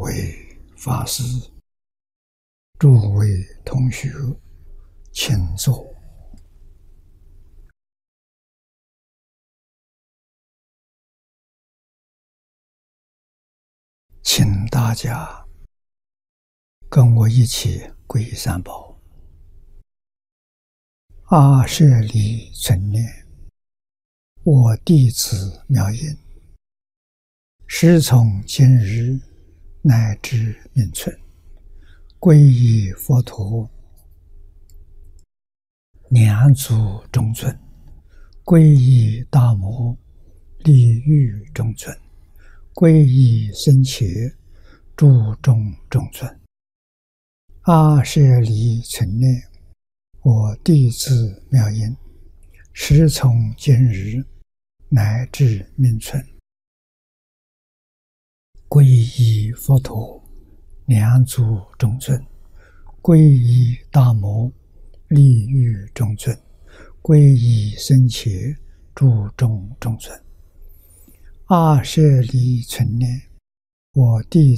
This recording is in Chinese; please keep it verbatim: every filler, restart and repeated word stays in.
位法师、诸位同学，请坐。请大家跟我一起皈依三宝。阿舍利存念，我弟子妙音，时从今日乃至命存，皈依佛陀，两足中尊，皈依大摩，利欲中尊，皈依僧伽，诸众中尊。阿舍利存念，我弟子妙音，时从今日乃至命存，皈依佛陀，两足中尊，皈依大摩，利欲中尊，皈依僧伽，诸众中尊。阿舍利存念，我弟